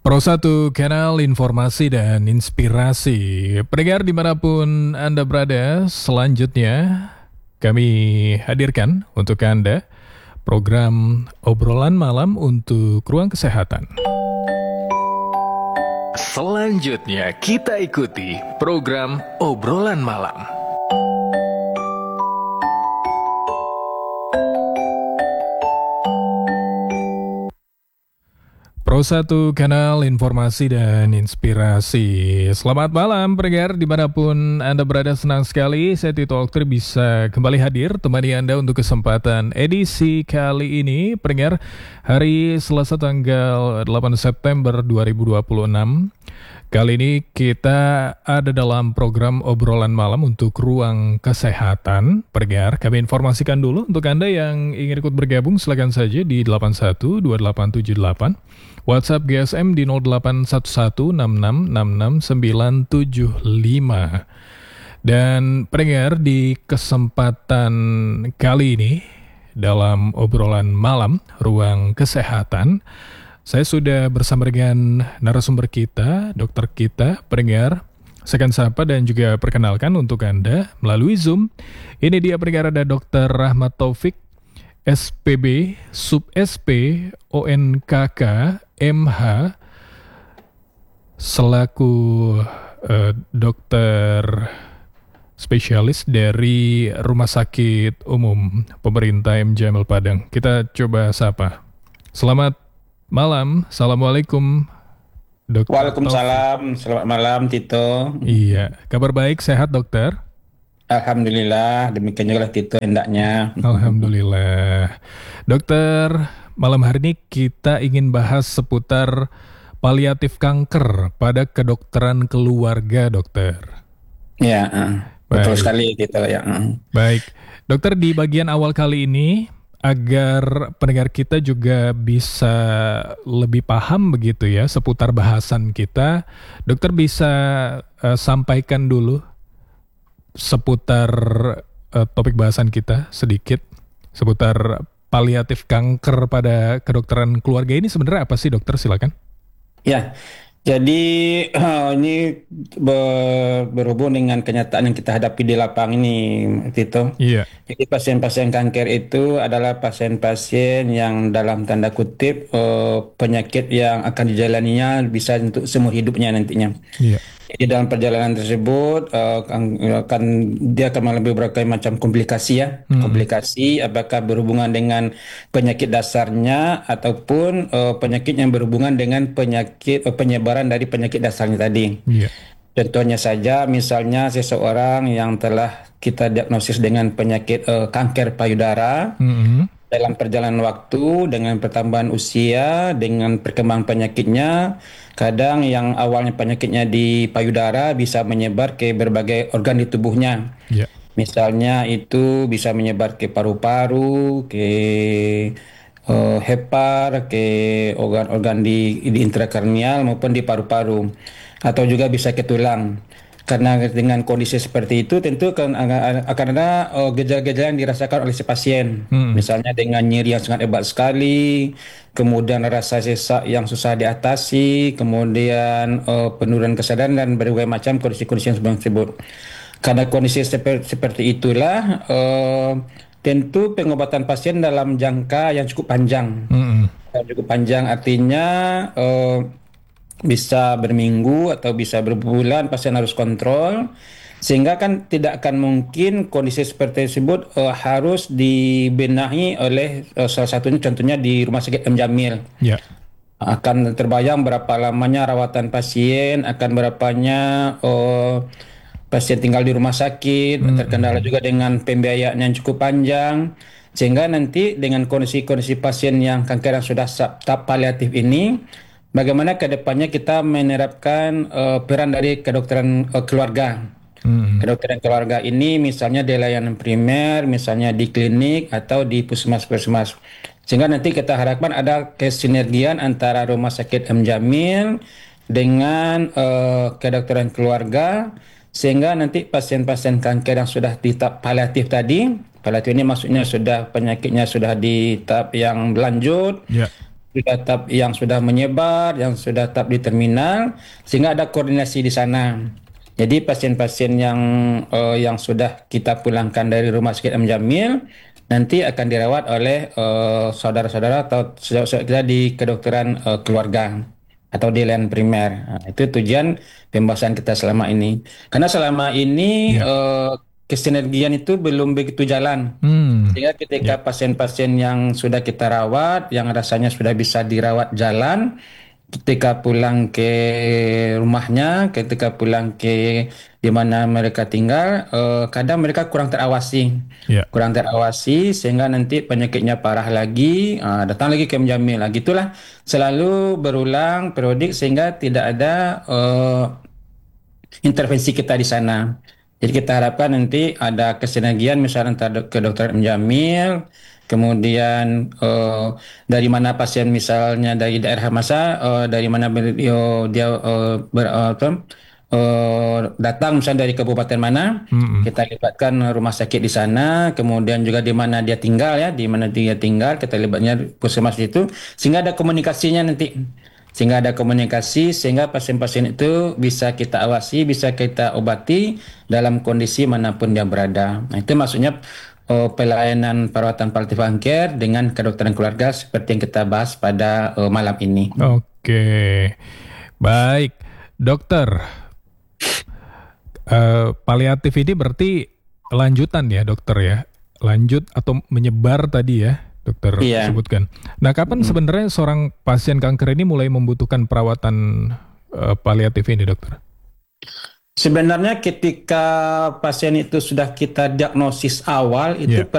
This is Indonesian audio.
Pro 1 Kanal Informasi dan Inspirasi. Pendengar dimanapun Anda berada, selanjutnya kami hadirkan untuk Anda program obrolan malam untuk ruang kesehatan. Selanjutnya kita ikuti program obrolan malam. Pro 1 Kanal Informasi dan Inspirasi. Selamat malam pendengar dimanapun Anda berada, senang sekali saya Tito Okter bisa kembali hadir temani Anda untuk kesempatan edisi kali ini pendengar hari Selasa tanggal 8 September 2026. Kali ini kita ada dalam program obrolan malam untuk ruang kesehatan. Pendengar, kami informasikan dulu untuk Anda yang ingin ikut bergabung silakan saja di 812878. WhatsApp GSM di 081166669975. Dan pendengar, di kesempatan kali ini dalam obrolan malam ruang kesehatan, saya sudah bersama dengan narasumber kita, dokter kita, pendengar. Saya akan sapa dan juga perkenalkan untuk Anda melalui Zoom. Ini dia pendengar, ada Dr. Rahmat Taufik, SPB, Sub-SP, ONKK, MH, selaku dokter spesialis dari Rumah Sakit Umum Pemerintah M. Jamil Padang. Kita coba sapa. Selamat malam, Assalamualaikum Dokter. Waalaikumsalam, selamat malam Tito. Iya, kabar baik, sehat dokter? Alhamdulillah, demikian juga Tito hendaknya. Alhamdulillah. Dokter, malam hari ini kita ingin bahas seputar paliatif kanker pada kedokteran keluarga, dokter. Ya, betul sekali Tito ya. Baik, dokter, di bagian awal kali ini agar pendengar kita juga bisa lebih paham begitu ya seputar bahasan kita, dokter bisa sampaikan dulu seputar topik bahasan kita sedikit seputar paliatif kanker pada kedokteran keluarga ini sebenarnya apa sih dokter, silakan. Ya, jadi ini berhubung dengan kenyataan yang kita hadapi di lapangan ini Tito. Iya. Jadi pasien-pasien kanker itu adalah pasien-pasien yang dalam tanda kutip penyakit yang akan dijalaninya bisa untuk seumur hidupnya nantinya. Iya. Jadi dalam perjalanan tersebut dia akan mengalami berbagai macam komplikasi ya. Komplikasi apakah berhubungan dengan penyakit dasarnya ataupun penyakit yang berhubungan dengan penyakit penyebaran dari penyakit dasarnya tadi. Iya. Contohnya saja misalnya seseorang yang telah kita diagnosis dengan penyakit kanker payudara. Dalam perjalanan waktu, dengan pertambahan usia, dengan perkembangan penyakitnya, kadang yang awalnya penyakitnya di payudara bisa menyebar ke berbagai organ di tubuhnya. Yeah. Misalnya itu bisa menyebar ke paru-paru, ke hepar, ke organ-organ di intrakranial maupun di paru-paru, atau juga bisa ke tulang. Karena dengan kondisi seperti itu tentu akan ada gejala-gejala yang dirasakan oleh si pasien. Misalnya dengan nyeri yang sangat hebat sekali, kemudian rasa sesak yang susah diatasi, kemudian penurunan kesadaran dan berbagai macam kondisi-kondisi yang tersebut. Karena kondisi seperti itulah tentu pengobatan pasien dalam jangka yang cukup panjang. Cukup panjang artinya bisa berminggu atau bisa berbulan pasien harus kontrol, sehingga kan tidak akan mungkin kondisi seperti tersebut harus dibenahi oleh salah satunya contohnya di Rumah Sakit M. Jamil. Yeah. Akan terbayang berapa lamanya rawatan pasien, akan berapanya pasien tinggal di rumah sakit, terkendala juga dengan pembiayaan yang cukup panjang, sehingga nanti dengan kondisi-kondisi pasien yang kanker yang sudah tahap paliatif ini, bagaimana ke depannya kita menerapkan peran dari kedokteran keluarga. Kedokteran keluarga ini misalnya di layanan primer, misalnya di klinik atau di puskesmas. Sehingga nanti kita harapkan ada kesinergian antara Rumah Sakit M. Jamil dengan kedokteran keluarga, sehingga nanti pasien-pasien kanker yang sudah di tahap paliatif tadi, paliatif ini maksudnya sudah penyakitnya sudah di tahap yang lanjut, sudah yang sudah menyebar, yang sudah tahap di terminal, sehingga ada koordinasi di sana. Jadi pasien-pasien yang sudah kita pulangkan dari Rumah Sakit M Jamil nanti akan dirawat oleh saudara-saudara atau saudara kita di kedokteran keluarga atau di layanan primer. Nah, itu tujuan pembahasan kita selama ini. Karena selama ini Ya. kesinergian itu belum begitu jalan. Sehingga ketika Ya. pasien-pasien yang sudah kita rawat, yang rasanya sudah bisa dirawat jalan, ketika pulang ke rumahnya, ketika pulang ke di mana mereka tinggal, kadang mereka kurang terawasi. Ya. Kurang terawasi sehingga nanti penyakitnya parah lagi, datang lagi ke menjamil. Nah, gitulah selalu berulang periodik sehingga tidak ada intervensi kita di sana. Jadi kita harapkan nanti ada kesinergian misalnya antara ke dokter Jamil, kemudian dari mana pasien misalnya dari daerah masa, dari mana beliau dia datang misalnya dari kabupaten mana, Mm-mm. kita libatkan rumah sakit di sana, kemudian juga di mana dia tinggal ya, di mana dia tinggal kita libatnya puskesmas itu, sehingga ada komunikasinya nanti. Sehingga ada komunikasi, sehingga pasien-pasien itu bisa kita awasi, bisa kita obati dalam kondisi manapun dia berada. Nah, itu maksudnya pelayanan perawatan palliative care dengan kedokteran keluarga seperti yang kita bahas pada malam ini. Oke, baik, dokter. Paliatif ini berarti lanjutan ya, dokter ya? Lanjut atau menyebar tadi ya, dokter Iya. sebutkan. Nah, kapan sebenarnya seorang pasien kanker ini mulai membutuhkan perawatan paliatif ini, dokter? Sebenarnya ketika pasien itu sudah kita diagnosis awal, itu Ya.